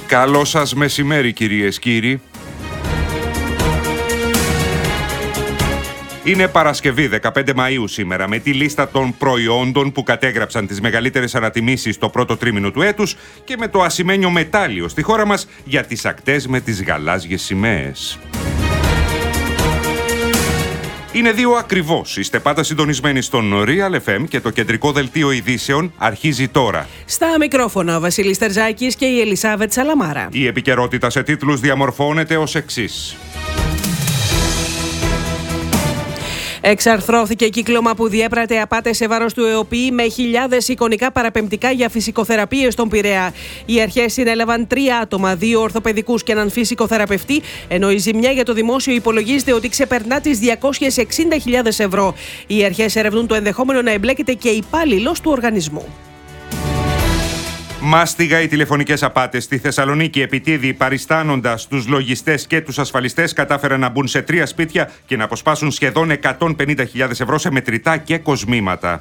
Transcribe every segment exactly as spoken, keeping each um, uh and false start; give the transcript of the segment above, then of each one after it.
Καλό σας μεσημέρι, κυρίες, κύριοι. Είναι Παρασκευή, δεκαπέντε Μαΐου σήμερα, με τη λίστα των προϊόντων που κατέγραψαν τις μεγαλύτερες ανατιμήσεις το πρώτο τρίμηνο του έτους και με το ασημένιο μετάλλιο στη χώρα μας για τις ακτές με τις γαλάζιες σημαίες. Είναι δύο ακριβώς. Είστε πάντα συντονισμένοι στον Real εφ εμ και το κεντρικό δελτίο ειδήσεων αρχίζει τώρα. Στα μικρόφωνα ο Βασίλης Τερζάκης και η Ελισάβετ Σαλαμάρα. Η επικαιρότητα σε τίτλους διαμορφώνεται ως εξής. Εξαρθρώθηκε κύκλωμα που διέπρατε απάτες σε βάρος του ΕΟΠΗ με χιλιάδες εικονικά παραπεμπτικά για φυσικοθεραπείες στον Πειραιά. Οι αρχές συνέλαβαν τρία άτομα, δύο ορθοπαιδικούς και έναν φυσικοθεραπευτή, ενώ η ζημιά για το δημόσιο υπολογίζεται ότι ξεπερνά τις διακόσιες εξήντα χιλιάδες ευρώ. Οι αρχές ερευνούν το ενδεχόμενο να εμπλέκεται και υπάλληλος του οργανισμού. Μάστιγα οι τηλεφωνικές απάτες στη Θεσσαλονίκη. Επιτίδη, παριστάνοντας τους λογιστές και τους ασφαλιστές, κατάφεραν να μπουν σε τρία σπίτια και να αποσπάσουν σχεδόν εκατόν πενήντα χιλιάδες ευρώ σε μετρητά και κοσμήματα.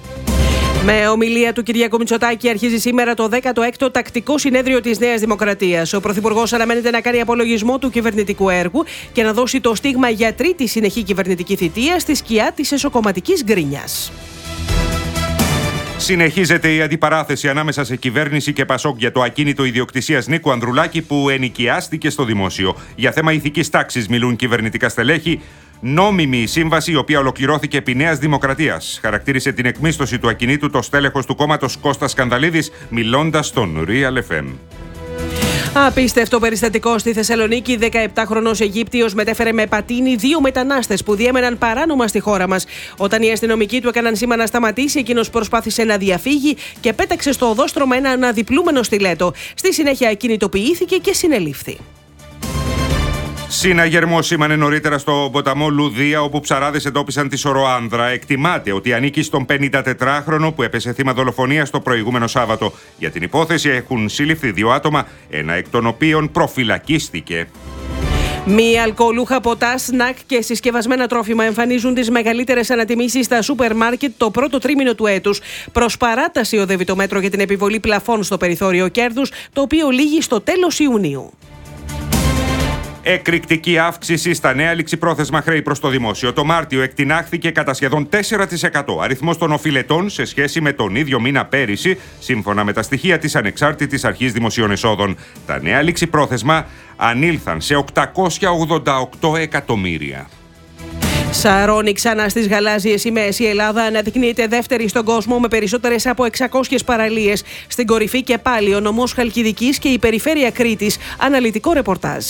Με ομιλία του Κυριάκου Μητσοτάκη αρχίζει σήμερα το δέκατο έκτο τακτικό συνέδριο της Νέας Δημοκρατίας. Ο Πρωθυπουργός αναμένεται να κάνει απολογισμό του κυβερνητικού έργου και να δώσει το στίγμα για τρίτη συνεχή κυβερνητική θητεία στη σκιά της εσωκομματικής γκρίνιας. Συνεχίζεται η αντιπαράθεση ανάμεσα σε κυβέρνηση και Πασόκ για το ακίνητο ιδιοκτησίας Νίκου Ανδρουλάκη που ενοικιάστηκε στο δημόσιο. Για θέμα ηθικής τάξης μιλούν κυβερνητικά στελέχη. Νόμιμη η σύμβαση, η οποία ολοκληρώθηκε επί Νέας Δημοκρατίας. Χαρακτήρισε την εκμίσθωση του ακινήτου το στέλεχος του κόμματος Κώστας Σκανδαλίδης, μιλώντας στον Real εφ εμ. Απίστευτο περιστατικό στη Θεσσαλονίκη. δεκαεπτάχρονος Αιγύπτιος μετέφερε με πατίνι δύο μετανάστες που διέμεναν παράνομα στη χώρα μας. Όταν οι αστυνομικοί του έκαναν σήμα να σταματήσει, εκείνος προσπάθησε να διαφύγει και πέταξε στο οδόστρωμα ένα αναδιπλούμενο στιλέτο. Στη συνέχεια κινητοποιήθηκε και συνελήφθη. Συναγερμό σήμανε νωρίτερα στο ποταμό Λουδία, όπου ψαράδες εντόπισαν τη σωροάνδρα. Εκτιμάται ότι ανήκει στον πενηντατετράχρονο που έπεσε θύμα δολοφονίας το προηγούμενο Σάββατο. Για την υπόθεση έχουν συλληφθεί δύο άτομα, ένα εκ των οποίων προφυλακίστηκε. Μη αλκοολούχα ποτά, σνακ και συσκευασμένα τρόφιμα εμφανίζουν τις μεγαλύτερες ανατιμήσεις στα σούπερ μάρκετ το πρώτο τρίμηνο του έτους. Προς παράταση οδεύει το μέτρο για την επιβολή πλαφών στο περιθώριο κέρδους, το οποίο λήγει στο τέλος Ιουνίου. Εκρηκτική αύξηση στα νέα ληξιπρόθεσμα χρέη προς το δημόσιο. Το Μάρτιο εκτινάχθηκε κατά σχεδόν τέσσερα τοις εκατό αριθμός των οφειλετών σε σχέση με τον ίδιο μήνα πέρυσι, σύμφωνα με τα στοιχεία της Ανεξάρτητης Αρχής Δημοσίων Εσόδων. Τα νέα ληξιπρόθεσμα ανήλθαν σε οκτακόσια ογδόντα οκτώ εκατομμύρια. Σαρώνει ξανά στις γαλάζιες σημαίες. Η Ελλάδα αναδεικνύεται δεύτερη στον κόσμο με περισσότερες από εξακόσιες παραλίες. Στην κορυφή και πάλι ο νομός Χαλκιδικής και η περιφέρεια Κρήτης. Αναλυτικό ρεπορτάζ.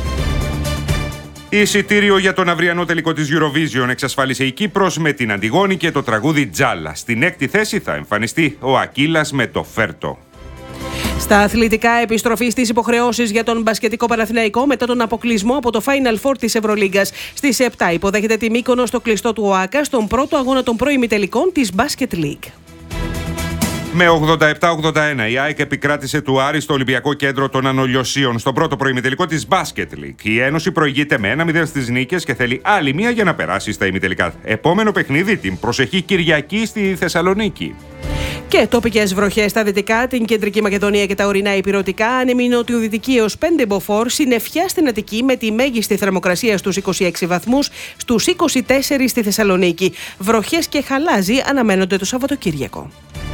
Εισιτήριο για τον αυριανό τελικό της Eurovision εξασφάλισε η Κύπρος με την Αντιγόνη και το τραγούδι Τζάλα. Στην έκτη θέση θα εμφανιστεί ο Ακύλας με το Φέρτο. Στα αθλητικά, επιστροφή στις υποχρεώσεις για τον μπασκετικό Παναθηναϊκό μετά τον αποκλεισμό από το Final Four της Ευρωλίγκας. Στις επτά υποδέχεται τη Μύκονο στο κλειστό του ΟΑΚΑ στον πρώτο αγώνα των προημιτελικών της Basket League. Με ογδόντα επτά ογδόντα ένα η ΑΕΚ επικράτησε του Άρη στο Ολυμπιακό Κέντρο των Ανολιοσίων στον πρώτο προημιτελικό της Basket League. Η Ένωση προηγείται με ένα μηδέν στις νίκες και θέλει άλλη μία για να περάσει στα ημιτελικά. Επόμενο παιχνίδι την προσεχή Κυριακή στη Θεσσαλονίκη. Και τοπικές βροχές στα δυτικά, την Κεντρική Μακεδονία και τα ορεινά Ηπειρωτικά, άνεμη νοτιοδυτική έως πέντε μποφόρ, συννεφιά στην Αττική με τη μέγιστη θερμοκρασία στους είκοσι έξι βαθμούς, στους είκοσι τέσσερα στη Θεσσαλονίκη. Βροχές και χαλάζι αναμένονται το Σαββατοκύριακο.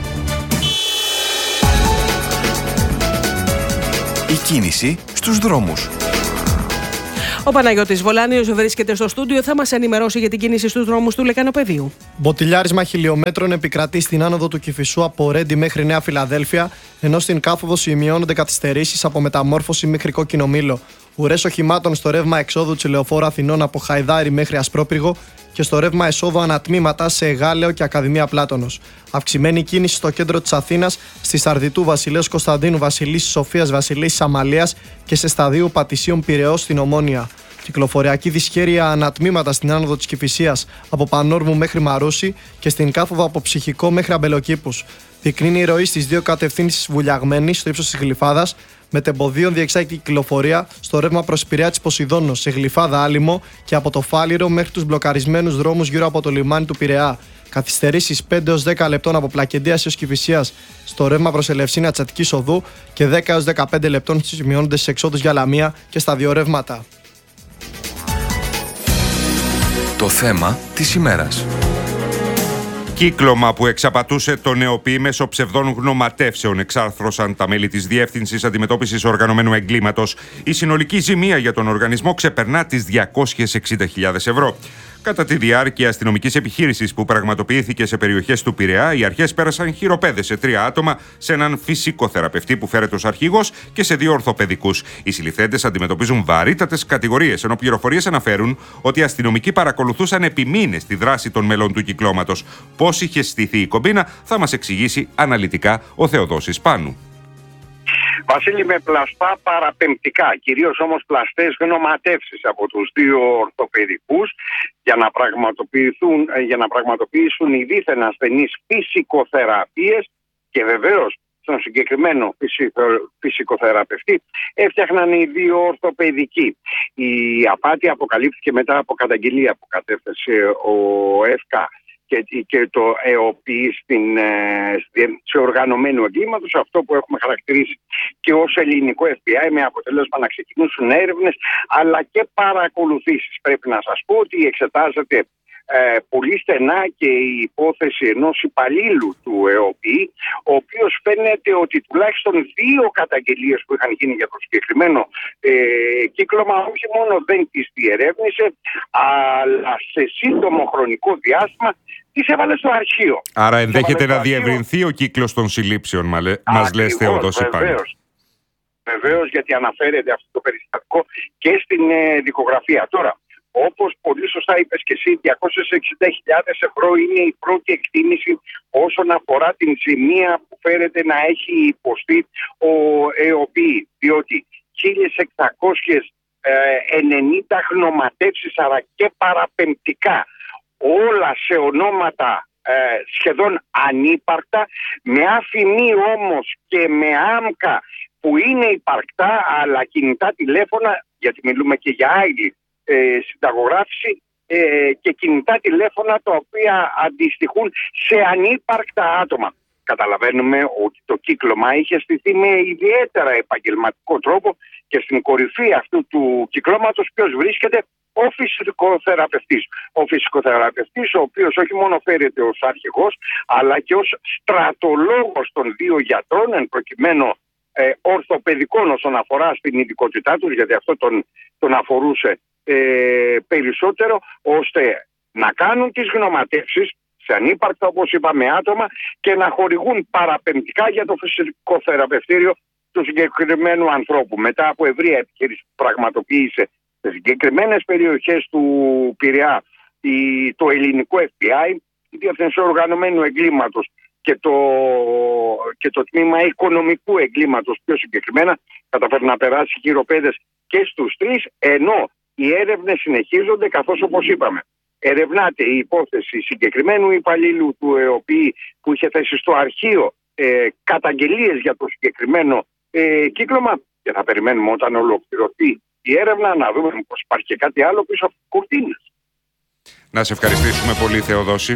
Η κίνηση στους δρόμους. Ο Παναγιώτης Βολάνιος βρίσκεται στο στούντιο, θα μας ενημερώσει για την κίνηση στους δρόμους του Λεκανοπεδίου. Μποτιλιάρισμα χιλιόμετρων επικρατεί στην άνοδο του Κηφισού από Ρέντι μέχρι Νέα Φιλαδέλφια, ενώ στην Κάφοδο σημειώνονται καθυστερήσεις από Μεταμόρφωση μέχρι Κόκκινο Μήλο. Ουρές οχημάτων στο ρεύμα εξόδου της Λεωφόρου Αθηνών από Χαϊδάρι μέχρι Ασπρόπυργο και στο ρεύμα εσόδου ανατμήματα σε Γάλεο και Ακαδημία Πλάτωνος. Αυξημένη κίνηση στο κέντρο της Αθήνας, στη Σαρδιτού Βασιλέως Κωνσταντίνου, Βασιλίσσης Σοφίας, Βασιλίσσης Αμαλίας και σε σταδίου Πατησίων Πειραιώς στην Ομόνια. Κυκλοφοριακή δυσχέρεια ανατμήματα στην άνοδο της Κηφισίας από Πανόρμου μέχρι Μαρούσι και στην κάθοδο από Ψυχικό μέχρι Αμπελοκήπους. Δεικνύει η ροή στις δύο κατευθύνσεις βουλιαγμένη στο ύψος της Γλυφάδας, με τεμποδίων διεξάγει κυκλοφορία στο ρεύμα προς Πειραιά της Ποσειδώνος, σε Γλυφάδα Άλυμο και από το Φάληρο μέχρι τους μπλοκαρισμένους δρόμους γύρω από το λιμάνι του Πειραιά. Καθυστερήσεις πέντε έως δέκα λεπτών από Πλακεντίας έως Κηφισίας στο ρεύμα προς Ελευσίνα Αττικής Οδού και δέκα έως δεκαπέντε λεπτών σημειώνονται στις εξόδους για Λαμία και στα δύο ρεύματα. Το θέμα της ημέρας. Κύκλωμα που εξαπατούσε τον ΕΟΠΗ μέσω ψευδών γνωματεύσεων, εξάρθρωσαν τα μέλη της Διεύθυνσης Αντιμετώπισης Οργανωμένου Εγκλήματος. Η συνολική ζημία για τον οργανισμό ξεπερνά τις διακόσιες εξήντα χιλιάδες ευρώ. Κατά τη διάρκεια αστυνομικής επιχείρησης που πραγματοποιήθηκε σε περιοχές του Πειραιά, οι αρχές πέρασαν χειροπέδες σε τρία άτομα, σε έναν φυσικοθεραπευτή που φέρεται ως αρχηγός και σε δύο ορθοπαιδικούς. Οι συλληφθέντες αντιμετωπίζουν βαρύτατες κατηγορίες, ενώ πληροφορίες αναφέρουν ότι οι αστυνομικοί παρακολουθούσαν επί μήνες τη δράση των μελών του κυκλώματος. Πώς είχε στηθεί η κομπίνα, θα μας εξηγήσει αναλυτικά ο Θεοδόσης Πάνου. Βασίλη, με πλαστά παραπεμπτικά, κυρίως όμως πλαστές γνωματεύσεις από τους δύο ορθοπαιδικούς για να πραγματοποιηθούν, για να πραγματοποιήσουν οι δίθεν ασθενείς φυσικοθεραπείες και βεβαίως στον συγκεκριμένο φυσικοθεραπευτή έφτιαχναν οι δύο ορθοπαιδικοί. Η απάτη αποκαλύφθηκε μετά από καταγγελία που κατέθεσε ο ΕΦΚΑ και το ΕΟΠΗ στην, σε οργανωμένου εγκλήματος, αυτό που έχουμε χαρακτηρίσει και ως ελληνικό εφ μπι άι, με αποτέλεσμα να ξεκινήσουν έρευνες αλλά και παρακολουθήσεις. Πρέπει να σας πω ότι εξετάζεται ε, πολύ στενά και η υπόθεση ενός υπαλλήλου του ΕΟΠΗ, ο οποίος φαίνεται ότι τουλάχιστον δύο καταγγελίες που είχαν γίνει για το συγκεκριμένο ε, κύκλωμα όχι μόνο δεν τις διερεύνησε, αλλά σε σύντομο χρονικό διάστημα τις έβαλε στο αρχείο. Άρα ενδέχεται να διευρυνθεί ο κύκλος των συλλήψεων, μας λες, Θεοδόση Πάνου. Βεβαίως. Βεβαίως, γιατί αναφέρεται αυτό το περιστατικό και στην ε, δικογραφία. Τώρα, όπως πολύ σωστά είπες και εσύ, διακόσιες εξήντα χιλιάδες ευρώ είναι η πρώτη εκτίμηση όσον αφορά την ζημία που φέρεται να έχει υποστεί ο ΕΟΠΗ, διότι χίλιες εξακόσιες ενενήντα γνωματεύσεις αλλά και παραπεμπτικά, όλα σε ονόματα ε, σχεδόν ανύπαρκτα, με αφημί όμως και με άμκα που είναι υπαρκτά, αλλά κινητά τηλέφωνα, γιατί μιλούμε και για άλλη ε, συνταγογράφηση, ε, και κινητά τηλέφωνα τα οποία αντιστοιχούν σε ανύπαρκτα άτομα. Καταλαβαίνουμε ότι το κύκλωμα είχε στηθεί με ιδιαίτερα επαγγελματικό τρόπο και στην κορυφή αυτού του κυκλώματος ποιος βρίσκεται? Ο φυσικοθεραπευτής. Ο φυσικοθεραπευτής, ο οποίος όχι μόνο φέρεται ως αρχηγός, αλλά και ως στρατολόγος των δύο γιατρών, εν προκειμένου ε, ορθοπαιδικών όσον αφορά στην ειδικότητά τους, γιατί αυτό τον, τον αφορούσε ε, περισσότερο, ώστε να κάνουν τις γνωματεύσεις σε ανύπαρκτα, όπως είπαμε, άτομα και να χορηγούν παραπεμπτικά για το φυσικοθεραπευτήριο του συγκεκριμένου ανθρώπου. Μετά από ευρεία επιχείρηση που πραγματοποίησε σε συγκεκριμένες περιοχές του Πειραιά η, το ελληνικό εφ μπι άι, η Διεύθυνση Οργανωμένου Εγκλήματος και το, και το τμήμα οικονομικού εγκλήματος πιο συγκεκριμένα, καταφέρει να περάσει χειροπέδες και στους τρεις, ενώ οι έρευνες συνεχίζονται, καθώς όπως είπαμε ερευνάται η υπόθεση συγκεκριμένου υπαλλήλου του ΕΟΠΗ που είχε θέσει στο αρχείο ε, καταγγελίες για το συγκεκριμένο ε, κύκλωμα, και θα περιμένουμε όταν ολοκληρωθεί η έρευνα να δούμε πως υπάρχει και κάτι άλλο πίσω από τις κουρτίνες. Να σε ευχαριστήσουμε πολύ, Θεοδόση.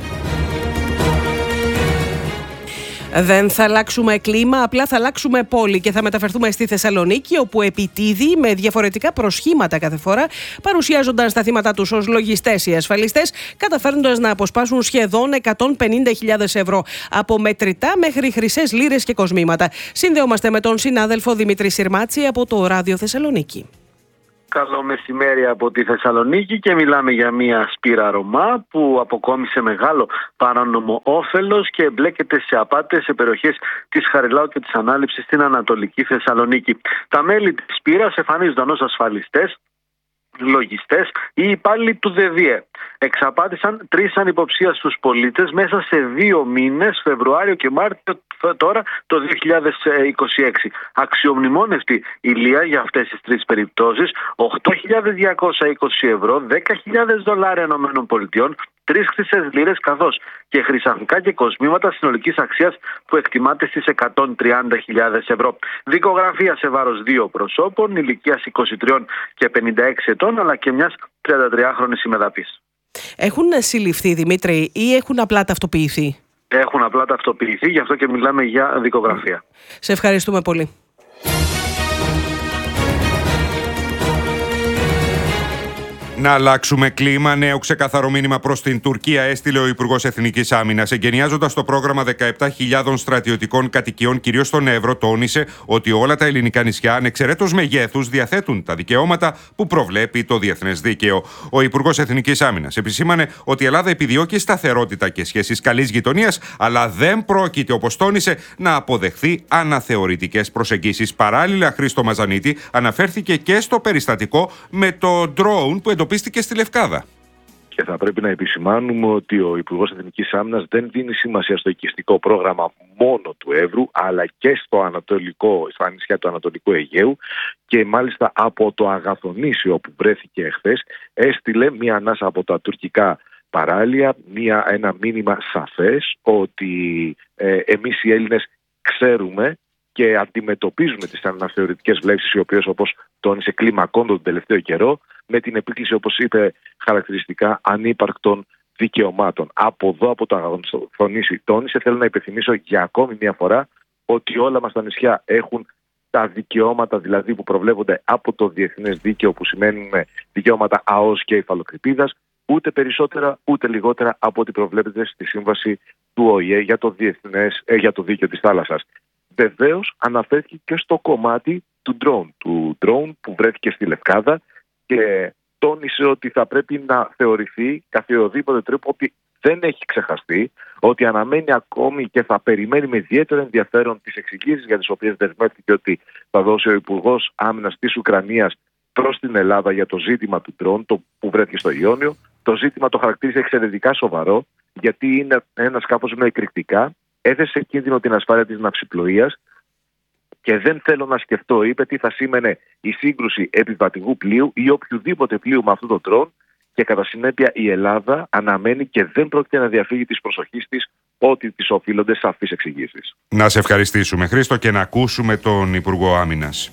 Δεν θα αλλάξουμε κλίμα, απλά θα αλλάξουμε πόλη και θα μεταφερθούμε στη Θεσσαλονίκη, όπου επιτίδη με διαφορετικά προσχήματα κάθε φορά παρουσιάζονταν στα θύματα τους ως λογιστές οι ασφαλιστές, καταφέρνοντας να αποσπάσουν σχεδόν εκατόν πενήντα χιλιάδες ευρώ από μετρητά μέχρι χρυσές λίρες και κοσμήματα. Συνδεόμαστε με τον συνάδελφο Δημήτρη Συρμάτση από το Ράδιο Θεσσαλονίκη. Καλό μεσημέρι από τη Θεσσαλονίκη και μιλάμε για μια σπήρα Ρωμά που αποκόμισε μεγάλο παράνομο όφελος και εμπλέκεται σε απάτες σε περιοχές της Χαριλάου και της Ανάληψης στην Ανατολική Θεσσαλονίκη. Τα μέλη της σπήρας εμφανίζονταν ως ασφαλιστές, λογιστές ή υπάλληλοι του ΔΕΔΙΕ. Εξαπάτησαν τρεις ανυποψίαστους πολίτες μέσα σε δύο μήνες, Φεβρουάριο και Μάρτιο τώρα το δύο χιλιάδες είκοσι έξι. Αξιομνημόνευτη ηλία για αυτές τις τρεις περιπτώσεις, οκτώ χιλιάδες διακόσια είκοσι ευρώ, δέκα χιλιάδες δολάρια ΗΠΑ, τρεις χρυσές λίρες καθώς και χρυσαφικά και κοσμήματα συνολικής αξίας που εκτιμάται στις εκατόν τριάντα χιλιάδες ευρώ. Δικογραφία σε βάρος δύο προσώπων, ηλικίας είκοσι τρία και πενήντα έξι ετών, αλλά και μιας τριαντατριάχρονης ημεδαπής. Έχουν συλληφθεί, Δημήτρη, ή έχουν απλά ταυτοποιηθεί? Έχουν απλά ταυτοποιηθεί, γι' αυτό και μιλάμε για δικογραφία. Σε ευχαριστούμε πολύ. Να αλλάξουμε κλίμα. Νέο ξεκαθαρό μήνυμα προς την Τουρκία έστειλε ο Υπουργός Εθνικής Άμυνας. Εγκαινιάζοντας το πρόγραμμα δεκαεπτά χιλιάδων στρατιωτικών κατοικιών, κυρίως στον Εύρο, τόνισε ότι όλα τα ελληνικά νησιά, ανεξαιρέτως μεγέθους, διαθέτουν τα δικαιώματα που προβλέπει το διεθνές δίκαιο. Ο Υπουργός Εθνικής Άμυνας επισήμανε ότι η Ελλάδα επιδιώκει σταθερότητα και σχέσεις καλής γειτονίας, αλλά δεν πρόκειται, όπως τόνισε, να αποδεχθεί αναθεωρητικές προσεγγίσεις. Παράλληλα, Χρήστο Μαζανίτη αναφέρθηκε και στο περιστατικό με το ντρόουν που εντοπίστηκε στη Λευκάδα. Και θα πρέπει να επισημάνουμε ότι ο Υπουργός Εθνικής Άμυνας δεν δίνει σημασία στο οικιστικό πρόγραμμα μόνο του Εύρου, αλλά και στο ανατολικό, στα νησιά του Ανατολικού Αιγαίου, και μάλιστα από το Αγαθονήσιο που βρέθηκε εχθές έστειλε μία ανάσα από τα τουρκικά παράλια, μία, ένα μήνυμα σαφές ότι ε, εμείς οι Έλληνες ξέρουμε και αντιμετωπίζουμε τις αναθεωρητικές βλέψεις, οι οποίες, όπως τόνισε, κλιμακώνται τον τελευταίο καιρό, με την επίκληση, όπως είπε χαρακτηριστικά, ανύπαρκτων δικαιωμάτων. Από εδώ, από το Αγαθονήσι, τόνισε, θέλω να υπενθυμίσω για ακόμη μια φορά ότι όλα μας τα νησιά έχουν τα δικαιώματα, δηλαδή, που προβλέπονται από το διεθνές δίκαιο, που σημαίνουν δικαιώματα ΑΟΣ και υφαλοκρηπίδας, ούτε περισσότερα ούτε λιγότερα από ό,τι προβλέπεται στη σύμβαση του Ο Η Ε για το, διεθνές, ε, για το δίκαιο της θάλασσας. Βεβαίως αναφέρθηκε και στο κομμάτι του drone, του drone που βρέθηκε στη Λευκάδα, και τόνισε ότι θα πρέπει να θεωρηθεί καθιερωδήποτε τρόπο ότι δεν έχει ξεχαστεί, ότι αναμένει ακόμη και θα περιμένει με ιδιαίτερο ενδιαφέρον τις εξηγήσεις για τις οποίες δεσμεύτηκε ότι θα δώσει ο Υπουργός Άμυνας της Ουκρανίας προς την Ελλάδα για το ζήτημα του drone, το που βρέθηκε στο Ιόνιο. Το ζήτημα το χαρακτήρισε εξαιρετικά σοβαρό, γιατί είναι ένα σκάφος με εκρηκτικά, έθεσε σε κίνδυνο την ασφάλεια της ναυσιπλοείας, και δεν θέλω να σκεφτώ, είπε, τι θα σήμαινε η σύγκρουση επιβατικού πλοίου ή οποιοδήποτε πλοίου με αυτό το τρόν, και κατά συνέπεια η Ελλάδα αναμένει και δεν πρόκειται να διαφύγει της προσοχής της ότι της οφείλονται σαφείς εξηγήσεις. Να σε ευχαριστήσουμε, Χρήστο, και να ακούσουμε τον Υπουργό Άμυνας.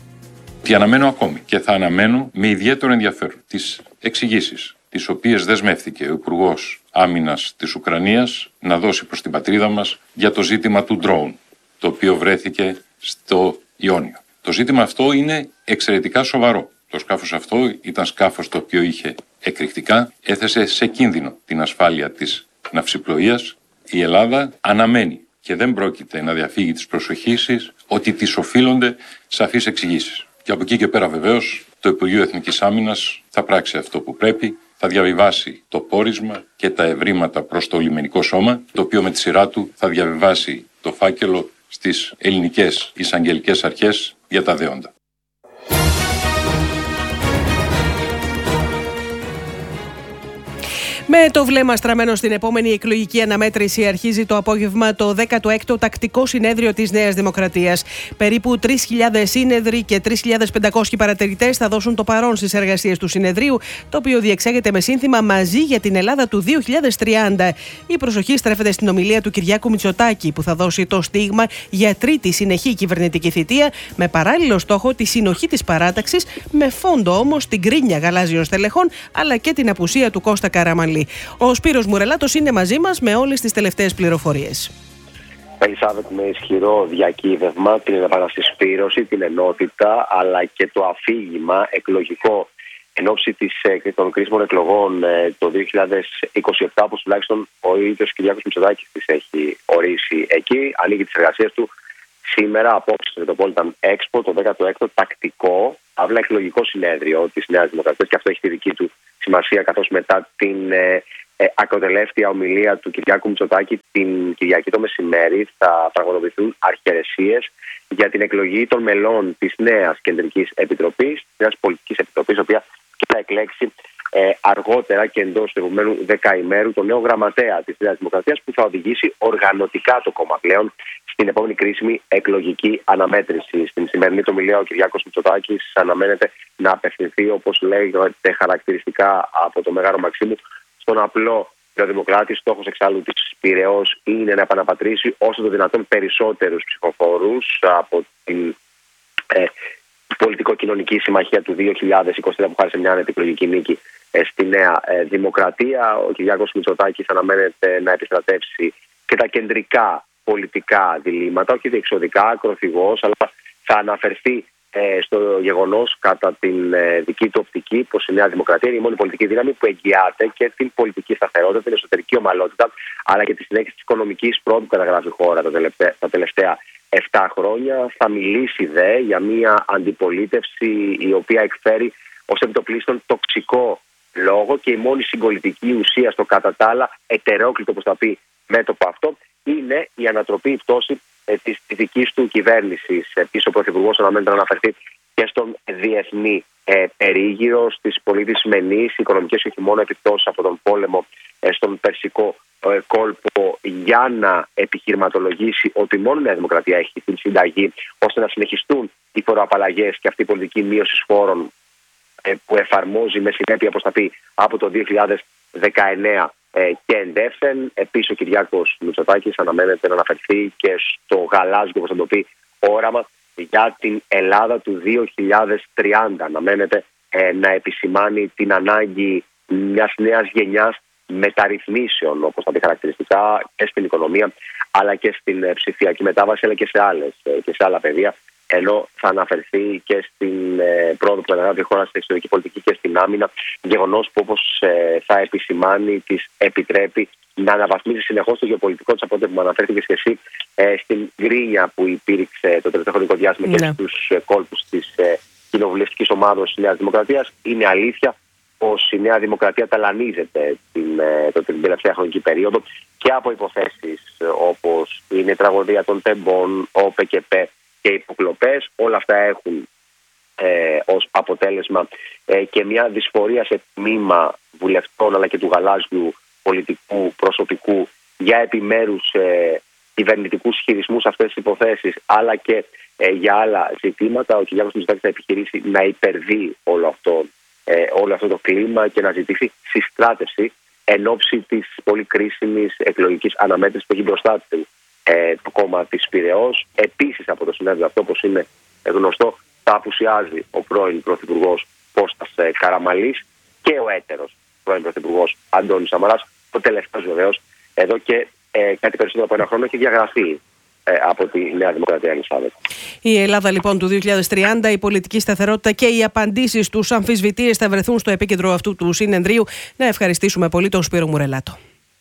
Και αναμένω ακόμη και θα αναμένω με ιδιαίτερο ενδιαφέρον τις εξηγήσεις τις οποίες δεσμεύτηκε ο Υπουργός Άμυνας της Ουκρανίας να δώσει προς την πατρίδα μας για το ζήτημα του drone, το οποίο βρέθηκε στο Ιόνιο. Το ζήτημα αυτό είναι εξαιρετικά σοβαρό. Το σκάφος αυτό ήταν σκάφος το οποίο είχε εκρηκτικά, έθεσε σε κίνδυνο την ασφάλεια της ναυσιπλοείας. Η Ελλάδα αναμένει και δεν πρόκειται να διαφύγει της προσοχής της ότι της οφείλονται σαφείς εξηγήσεις. Και από εκεί και πέρα, βεβαίως, το Υπουργείο Εθνικής Άμυνας θα πράξει αυτό που πρέπει, θα διαβιβάσει το πόρισμα και τα ευρήματα προς το λιμενικό σώμα, το οποίο με τη σειρά του θα διαβιβάσει το φάκελο στις ελληνικές εισαγγελικές αρχές για τα δέοντα. Με το βλέμμα στραμμένο στην επόμενη εκλογική αναμέτρηση, αρχίζει το απόγευμα το δέκατο έκτο τακτικό συνέδριο της Νέας Δημοκρατίας. Περίπου τρεις χιλιάδες σύνεδροι και τρεις χιλιάδες πεντακόσιοι παρατηρητές θα δώσουν το παρόν στις εργασίες του συνεδρίου, το οποίο διεξάγεται με σύνθημα «Μαζί για την Ελλάδα του δύο χιλιάδες τριάντα». Η προσοχή στρέφεται στην ομιλία του Κυριάκου Μητσοτάκη, που θα δώσει το στίγμα για τρίτη συνεχή κυβερνητική θητεία, με παράλληλο στόχο τη συνοχή της παράταξης, με φόντο όμως την κρίνια γαλάζιων στελεχών, αλλά και την απουσία του Κώστα Καραμανλή. Ο Σπύρος Μουρελάτος είναι μαζί μας με όλες τις τελευταίες πληροφορίες. Ελισάβετ, με ισχυρό διακύβευμα, την επανασυσπήρωση, την ενότητα, αλλά και το αφήγημα εκλογικό εν ώψη των κρίσιμων εκλογών το δύο χιλιάδες είκοσι επτά, όπως τουλάχιστον ο ίδιος Κυριάκος Μητσοτάκης τις έχει ορίσει εκεί. Ανοίγει τις εργασίες του σήμερα, απόψε στο Metropolitan Expo, το δέκατο έκτο τακτικό, αύλα εκλογικό συνέδριο της Νέας Δημοκρατίας, και αυτό έχει τη δική του σημασία, καθώς μετά την ε, ε, ακροτελεύτια ομιλία του Κυριάκου Μητσοτάκη την Κυριακή το μεσημέρι θα πραγματοποιηθούν αρχιερεσίες για την εκλογή των μελών της νέας Κεντρικής Επιτροπής, της νέας Πολιτικής Επιτροπής, η οποία θα εκλέξει ε, αργότερα και εντός του επόμενου δεκαημέρου τον νέο γραμματέα της Νέας Δημοκρατίας, που θα οδηγήσει οργανωτικά το κόμμα πλέον στην επόμενη κρίσιμη εκλογική αναμέτρηση. Στην σημερινή του ομιλία ο Κυριάκος Μητσοτάκης αναμένεται να απευθυνθεί, όπως λέγεται χαρακτηριστικά από το Μέγαρο Μαξίμου, στον απλό Δημοκράτη. Στόχος εξάλλου της Πειραιώς είναι να επαναπατρίσει όσο το δυνατόν περισσότερους ψηφοφόρους από την ε, πολιτικό κοινό Κοινωνική Συμμαχία του δύο χιλιάδες είκοσι τρία που χάρισε μια ανετικλογική νίκη στη Νέα Δημοκρατία. Ο Κυριάκος Μητσοτάκης αναμένεται να επιστρατεύσει και τα κεντρικά πολιτικά διλήμματα, όχι διεξοδικά, ακροθυγός, αλλά θα αναφερθεί ε, στο γεγονός κατά την ε, δική του οπτική πως η Νέα Δημοκρατία είναι η μόνη πολιτική δύναμη που εγγυάται και την πολιτική σταθερότητα, την εσωτερική ομαλότητα, αλλά και τη συνέχιση της οικονομικής πρόοδου που καταγράφει η χώρα τα τελευταία, τα τελευταία επτά χρόνια. Θα μιλήσει δε για μια αντιπολίτευση η οποία εκφέρει ως επιτοπλίστων τοξικό λόγο και η μόνη συγκολητική ουσία στο κατά τα άλλα ετερόκλητο, όπως θα πει, μέτωπο αυτό είναι η ανατροπή, η πτώση ε, της δικής του κυβέρνησης. Επίσης, ο Πρωθυπουργός αναμένεται να αναφερθεί και στον διεθνή ε, περίγυρο, στις πολύ δυσμενείς οικονομικές και όχι μόνο επιπτώσεις από τον πόλεμο ε, στον Περσικό ε, κόλπο, για να επιχειρηματολογήσει ότι μόνο η Νέα Δημοκρατία έχει την συνταγή ώστε να συνεχιστούν οι φοροαπαλλαγές και αυτή η πολιτική μείωση φόρων ε, που εφαρμόζει με συνέπεια, όπως θα πει, από το δύο χιλιάδες δεκαεννέα. Ε, και εντεύθεν. Επίσης ο Κυριάκος Μητσοτάκης αναμένεται να αναφερθεί και στο γαλάζιο, όπως θα το πει, όραμα για την Ελλάδα του δύο χιλιάδες τριάντα. Αναμένεται ε, να επισημάνει την ανάγκη μιας νέας γενιάς μεταρρυθμίσεων, όπως θα πει χαρακτηριστικά, και στην οικονομία αλλά και στην ε, ψηφιακή μετάβαση, αλλά και σε, άλλες, ε, και σε άλλα πεδία, ενώ θα αναφερθεί και στην ε, πρόοδο που καταγράφει η χώρα στην εξωτερική πολιτική και στην άμυνα, γεγονός που, όπως ε, θα επισημάνει, της επιτρέπει να αναβαθμίσει συνεχώς το γεωπολιτικό της, από ό,τι που αναφέρθηκες και εσύ, ε, στην γκρίνια που υπήρξε το τελευταίο χρονικό διάστημα ναι. και στους ε, κόλπους της ε, κοινοβουλευτικής ομάδας της Νέας Δημοκρατίας. Είναι αλήθεια πως η Νέα Δημοκρατία ταλανίζεται την, ε, το, την τελευταία χρονική περίοδο και από υποθέσεις ε, όπως είναι η τραγωδία των τεμπών, ο ΠΚΠ και υποκλοπές. Όλα αυτά έχουν ε, ως αποτέλεσμα ε, και μια δυσφορία σε τμήμα βουλευτών αλλά και του γαλάζιου πολιτικού προσωπικού για επιμέρους ε, κυβερνητικούς χειρισμούς αυτές τις υποθέσεις, αλλά και ε, για άλλα ζητήματα. Ο Κυριάκος Μητσοτάκης θα επιχειρήσει να υπερβεί όλο αυτό, ε, όλο αυτό το κλίμα και να ζητήσει συστράτευση εν ώψη της πολύ κρίσιμης εκλογικής αναμέτρησης που έχει μπροστά του ε, το κόμμα της Πειραιώς. Επίσης από το συνέδριο αυτό, όπως είναι γνωστό, θα απουσιάζει ο πρώην Πρωθυπουργός Κώστας ε, Καραμανλής και ο έτερος πρώην Πρωθυπουργός Αντώνης Σαμαράς. Ο τελευταίος βεβαίως εδώ και ε, κάτι περισσότερο από ένα χρόνο έχει διαγραφεί ε, από τη Νέα Δημοκρατία. Ελισάβετ. Η Ελλάδα λοιπόν του δύο χιλιάδες τριάντα, η πολιτική σταθερότητα και οι απαντήσεις στους αμφισβητείες θα βρεθούν στο επίκεντρο αυτού του συνεδρίου. Να ευχαριστήσουμε πολύ τον Σπύρο Μουρελάτο.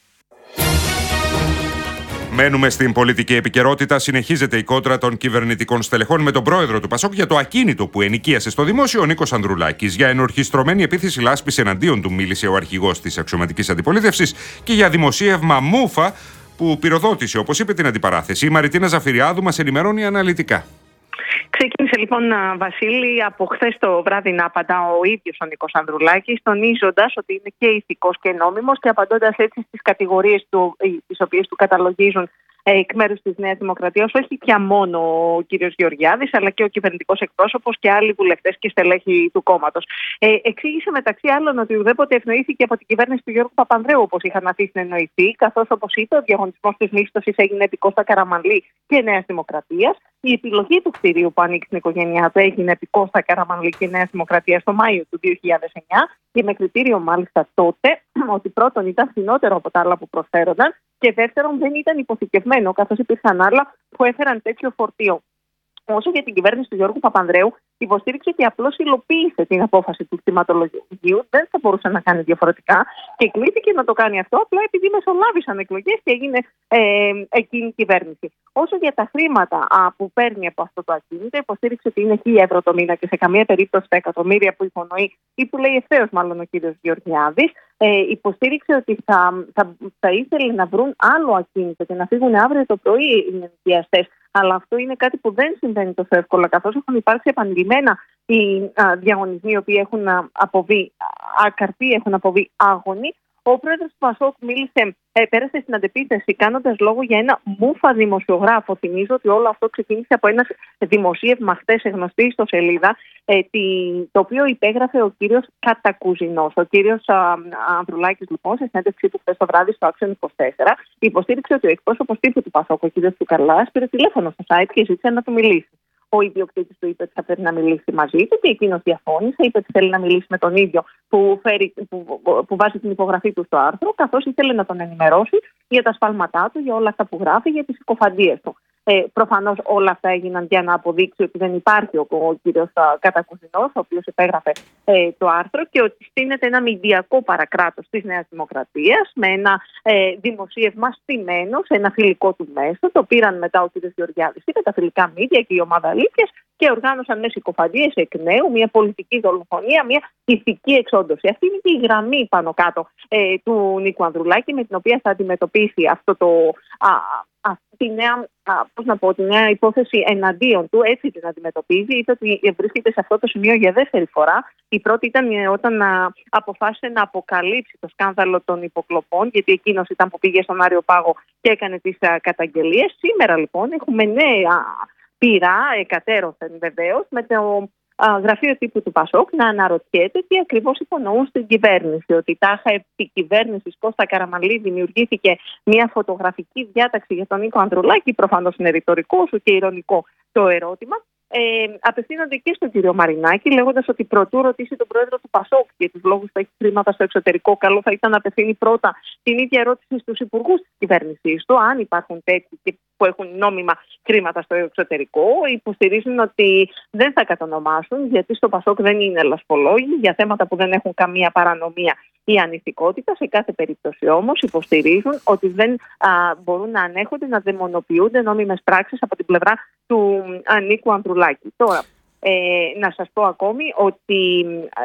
Μένουμε στην πολιτική επικαιρότητα. Συνεχίζεται η κόντρα των κυβερνητικών στελεχών με τον πρόεδρο του Πασόκ για το ακίνητο που ενοικίασε στο δημόσιο ο Νίκος Ανδρουλάκης. Για ενορχιστρωμένη επίθεση λάσπης εναντίον του μίλησε ο αρχηγός της αξιωματικής αντιπολίτευσης και για δημοσίευμα μούφα που πυροδότησε, όπως είπε, την αντιπαράθεση. Η Μαριτίνα Ζαφυριάδου μας ενημερώνει αναλυτικά. Ξεκίνησε λοιπόν, Βασίλη, από χθες το βράδυ να απαντά ο ίδιος ο Νίκος Ανδρουλάκης, τονίζοντας ότι είναι και ηθικός και νόμιμος και απαντώντας έτσι στις κατηγορίες του, τις οποίες του καταλογίζουν εκ μέρους της Νέας Δημοκρατίας, όχι πια μόνο ο κύριος Γεωργιάδης, αλλά και ο κυβερνητικός εκπρόσωπος και άλλοι βουλευτές και στελέχοι του κόμματος. Ε, εξήγησε μεταξύ άλλων ότι ουδέποτε ευνοήθηκε από την κυβέρνηση του Γιώργου Παπανδρέου, όπως είχαν αφήσει να εννοηθεί, καθώς, όπως είπε, ο διαγωνισμός της μίσθωσης έγινε επί Κώστα Καραμανλή και Νέας Δημοκρατίας. Η επιλογή του κτηρίου που ανήκει στην οικογένειά του έγινε επί Κώστα Καραμανλή και Νέας Δημοκρατίας το Μάιο του δύο χιλιάδες εννιά και με κριτήριο μάλιστα τότε ότι πρώτον ήταν φθηνότερο από τα άλλα που προσφέρονταν και δεύτερον δεν ήταν υποθηκευμένο, καθώς υπήρχαν άλλα που έφεραν τέτοιο φορτίο. Όσο για την κυβέρνηση του Γιώργου Παπανδρέου, υποστήριξε και απλώς υλοποίησε την απόφαση του κτηματολογίου, δεν θα μπορούσε να κάνει διαφορετικά και κλείθηκε να το κάνει αυτό απλά επειδή μεσολάβησαν εκλογές και έγινε ε, εκείνη η κυβέρνηση. Όσο για τα χρήματα α, που παίρνει από αυτό το ακίνητο, υποστήριξε ότι είναι χίλια ευρώ το μήνα και σε καμία περίπτωση τα εκατομμύρια που υπονοεί ή που λέει ευθέως μάλλον ο κύριος Γεωργιάδης. Ε, υποστήριξε ότι θα, θα, θα ήθελε να βρουν άλλο ακίνητο και να φύγουν αύριο το πρωί οι ενοικιαστές. Αλλά αυτό είναι κάτι που δεν συμβαίνει τόσο εύκολα, καθώς έχουν υπάρξει επανειλημμένα οι α, διαγωνισμοί οι οποίοι έχουν αποβεί ακαρποί, έχουν αποβεί άγονοι. Ο πρόεδρος του Πασόκ μίλησε, ε, πέρασε στην αντεπίθεση κάνοντας λόγο για ένα μούφα δημοσιογράφο. Θυμίζω ότι όλο αυτό ξεκίνησε από ένα δημοσίευμα χτες γνωστή ιστοσελίδα, ε, το οποίο υπέγραφε ο κύριος Κατακουζινός. Ο κύριος Ανδρουλάκης, λοιπόν, σε συνέντευξή του χθες το βράδυ στο Action είκοσι τέσσερα, υποστήριξε ότι ο εκπρόσωπος τύπου του Πασόκ, ο κύριος Τσουκαλάς, πήρε τηλέφωνο στο site και ζήτησε να του μιλήσει. Ο ιδιοκτήτης του είπε ότι θα πρέπει να μιλήσει μαζί του και εκείνος διαφώνησε. Είπε ότι θέλει να μιλήσει με τον ίδιο που, φέρει, που, που βάζει την υπογραφή του στο άρθρο, καθώς ήθελε να τον ενημερώσει για τα σφάλματά του, για όλα αυτά που γράφει, για τις συκοφαντίες του. Ε, προφανώς όλα αυτά έγιναν για να αποδείξει ότι δεν υπάρχει ο, ο κύριος Κατακουζινός, ο οποίος υπέγραφε ε, το άρθρο, και ότι στείνεται ένα μηντιακό παρακράτος της Νέας Δημοκρατίας με ένα ε, δημοσίευμα στημένο σε ένα φιλικό του μέσο. Το πήραν μετά ο κύριος Γεωργιάδης και τα φιλικά μίδια και η ομάδα αλήθειας και οργάνωσαν με συκοφαντίες εκ νέου μια πολιτική δολοφονία, μια ηθική εξόντωση. Αυτή είναι και η γραμμή πάνω κάτω ε, του Νίκου Ανδρουλάκη, με την οποία θα αντιμετωπίσει αυτό το. Α, αυτή τη νέα, α, πώς να πω, τη νέα υπόθεση εναντίον του, έτσι την αντιμετωπίζει. Είπε ότι βρίσκεται σε αυτό το σημείο για δεύτερη φορά. Η πρώτη ήταν όταν α, αποφάσισε να αποκαλύψει το σκάνδαλο των υποκλοπών, γιατί εκείνος ήταν που πήγε στον Άριο Πάγο και έκανε τις α, καταγγελίες. Σήμερα λοιπόν έχουμε νέα πειρά, εκατέρωθεν βεβαίως, με το γραφείο τύπου του Πασόκ να αναρωτιέται τι ακριβώς υπονοούν στην κυβέρνηση. Ότι τάχα επί κυβέρνησης Κώστα Καραμανλή δημιουργήθηκε μια φωτογραφική διάταξη για τον Νίκο Ανδρουλάκη. Προφανώς είναι ρητορικό σου και ειρωνικό το ερώτημα. Ε, απευθύνονται και στον κύριο Μαρινάκη, λέγοντας ότι προτού ρωτήσει τον πρόεδρο του Πασόκ για τους λόγους που έχει χρήματα στο εξωτερικό, καλό θα ήταν να απευθύνει πρώτα την ίδια ερώτηση στους υπουργούς της κυβέρνησής του, αν υπάρχουν τέτοιοι που έχουν νόμιμα χρήματα στο εξωτερικό. Υποστηρίζουν ότι δεν θα κατονομάσουν, γιατί στο Πασόκ δεν είναι λασπολόγοι για θέματα που δεν έχουν καμία παρανομία ή ανηθικότητα. Σε κάθε περίπτωση όμως υποστηρίζουν ότι δεν α, μπορούν να ανέχονται να δαιμονοποιούνται νόμιμες πράξεις από την πλευρά του α, Νίκου Ανδρουλάκη. Τώρα, ε, να σας πω ακόμη ότι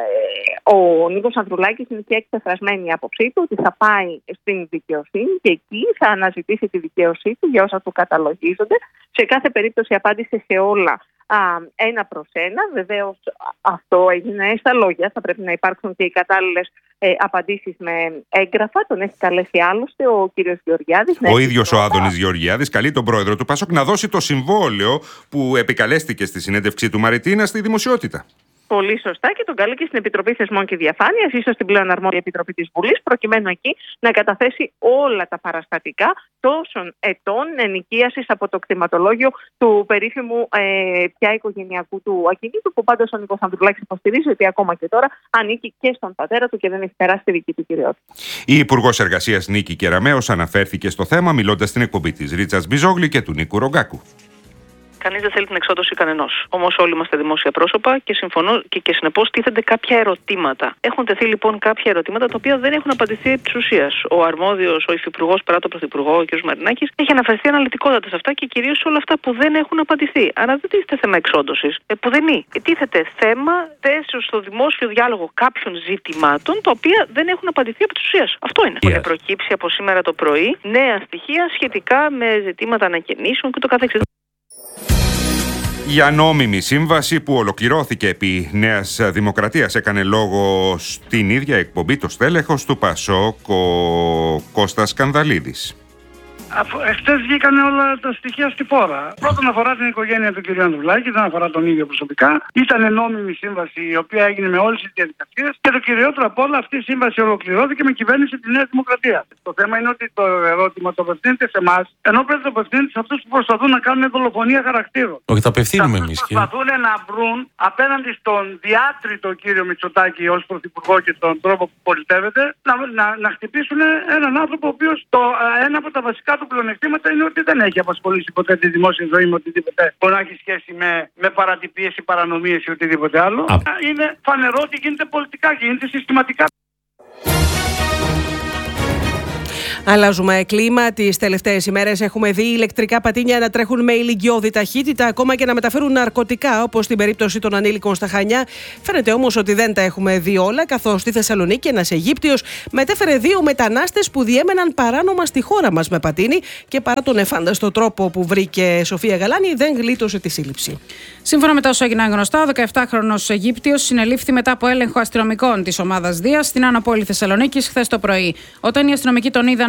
ε, ο Νίκος Ανδρουλάκης είναι και εκπεφρασμένη η άποψή του ότι θα πάει στην δικαιοσύνη και εκεί θα αναζητήσει τη δικαίωσή του για όσα του καταλογίζονται. Σε κάθε περίπτωση απάντησε σε όλα Α, ένα προς ένα. Βεβαίως αυτό έγινε στα λόγια. Θα πρέπει να υπάρξουν και οι κατάλληλες ε, απαντήσεις με έγγραφα. Τον έχει καλέσει άλλωστε ο κύριος Γεωργιάδης. Ο ίδιος ο Άδωνης Γεωργιάδης καλεί τον πρόεδρο του Πασόκ να δώσει το συμβόλαιο που επικαλέστηκε στη συνέντευξή του Μαριτίνα στη δημοσιότητα. Πολύ σωστά, και τον καλεί και στην Επιτροπή Θεσμών και Διαφάνειας, ίσως στην πλέον αρμόδια Επιτροπή της Βουλής, προκειμένου εκεί να καταθέσει όλα τα παραστατικά τόσων ετών ενοικίασης από το κτηματολόγιο του περίφημου ε, πια οικογενειακού του ακινήτου, που πάντως ο Νίκος Ανδρουλάκης υποστηρίζει ότι ακόμα και τώρα ανήκει και στον πατέρα του και δεν έχει περάσει τη δική του κυριότητα. Η Υπουργός Εργασίας Νίκη Κεραμέως αναφέρθηκε στο θέμα μιλώντας στην εκπομπή της Ρίτσας Μπιζόγλη και του Νίκου Ρογκάκου. Κανείς δεν θέλει την εξόδωση κανενός. Όμως όλοι είμαστε δημόσια πρόσωπα και συμφωνώ και, και συνεπώς τίθενται κάποια ερωτήματα. Έχουν τεθεί λοιπόν κάποια ερωτήματα τα οποία δεν έχουν απαντηθεί επί της ουσίας. Ο αρμόδιος, ο υφυπουργός παρά το πρωθυπουργό, ο κ. Μαρινάκης, έχει αναφερθεί αναλυτικότατα σε αυτά και κυρίως σε όλα αυτά που δεν έχουν απαντηθεί. Άρα δεν τίθεται θέμα εξόντωσης. Ε, που δεν είναι. Τίθεται θέμα θέσεως στο δημόσιο διάλογο κάποιων ζητημάτων τα οποία δεν έχουν απαντηθεί επί της ουσίας. Αυτό είναι. Yes. Έχουν προκύψει από σήμερα το πρωί νέα στοιχεία σχετικά με ζητήματα ανακαινήσεων και το καθεξής. Για νόμιμη σύμβαση που ολοκληρώθηκε επί Νέας Δημοκρατίας έκανε λόγο στην ίδια εκπομπή το στέλεχος του Πασόκ, ο Κώστας Κανδαλίδης. Εχθές βγήκαν όλα τα στοιχεία στη φόρα. Πρώτον αφορά την οικογένεια του κ. Ανδρουλάκη, δεν αφορά τον ίδιο προσωπικά. Ήταν νόμιμη σύμβαση η οποία έγινε με όλες τις διαδικασίες και το κυριότερο απ' όλα αυτή η σύμβαση ολοκληρώθηκε με κυβέρνηση της Νέας Δημοκρατίας. Το θέμα είναι ότι το ερώτημα το απευθύνεται σε εμάς, ενώ πρέπει να το απευθύνεται σε αυτούς που προσπαθούν να κάνουν δολοφονία χαρακτήρων. Όχι, τα απευθύνουμε εμείς. Προσπαθούν να βρουν απέναντι στον διάτριτο κύριο Μητσοτάκη ως πρωθυπουργό και τον τρόπο που πολιτεύεται να, να, να χτυπήσουν έναν άνθρωπο ο οποίος το, ένα από τα βασικά του πλεονεκτήματα είναι ότι δεν έχει απασχολήσει ποτέ τη δημόσια ζωή με οτιδήποτε μπορεί να έχει σχέση με, με παρατυπίες ή παρανομίες ή οτιδήποτε άλλο. Α. Είναι φανερό ότι γίνεται πολιτικά και γίνεται συστηματικά. Αλλάζουμε κλίμα. Τις τελευταίες ημέρες έχουμε δει ηλεκτρικά πατίνια να τρέχουν με ηλικιώδη ταχύτητα, ακόμα και να μεταφέρουν ναρκωτικά, όπως στην περίπτωση των ανήλικων στα Χανιά. Φαίνεται όμως ότι δεν τα έχουμε δει όλα, καθώς στη Θεσσαλονίκη ένας Αιγύπτιος μετέφερε δύο μετανάστες που διέμεναν παράνομα στη χώρα μας με πατίνι και παρά τον εφάνταστο τρόπο που βρήκε Σοφία Γαλάνη, δεν γλίτωσε τη σύλληψη. Σύμφωνα με τα όσα έγιναν γνωστά, ο δεκαεπτάχρονος Αιγύπτιος συνελήφθη μετά από έλεγχο αστυνομικών της ομάδας Δίας στην Άνω Πόλη Θεσσαλονίκης χθες το πρωί. Όταν οι αστυνομικοί τον είδαν